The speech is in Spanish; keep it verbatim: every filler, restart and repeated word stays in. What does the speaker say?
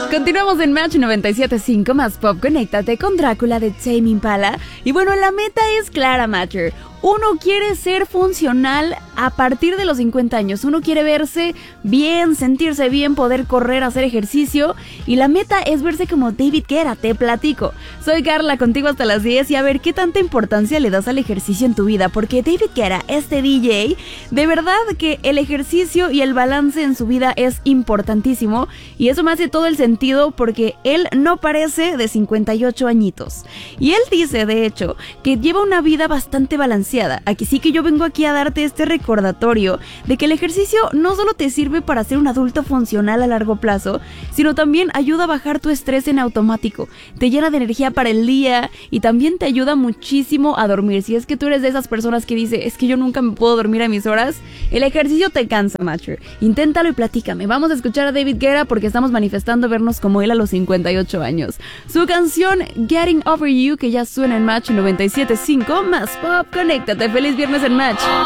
Continuamos en Match noventa y siete punto cinco más Pop. Conéctate con Drácula de Tame Impala. Y bueno, la meta es clara, Matcher. Uno quiere ser funcional a partir de los cincuenta años. Uno quiere verse bien, sentirse bien, poder correr, hacer ejercicio. Y la meta es verse como David Guetta. Te platico. Soy Carla, contigo hasta las diez. Y a ver, ¿qué tanta importancia le das al ejercicio en tu vida? Porque David Guetta, este D J, de verdad que el ejercicio y el balance en su vida es importantísimo. Y eso me hace todo el sentido porque él no parece de cincuenta y ocho añitos. Y él dice, de hecho, que lleva una vida bastante balanceada. Aquí sí que yo vengo aquí a darte este recordatorio de que el ejercicio no solo te sirve para ser un adulto funcional a largo plazo, sino también ayuda a bajar tu estrés en automático, te llena de energía para el día y también te ayuda muchísimo a dormir. Si es que tú eres de esas personas que dice, es que yo nunca me puedo dormir a mis horas, el ejercicio te cansa, Matcher. Inténtalo y platícame. Vamos a escuchar a David Guetta porque estamos manifestando vernos como él a los cincuenta y ocho años. Su canción Getting Over You, que ya suena en Match noventa y siete punto cinco más Pop. Conéctate, feliz viernes en Match.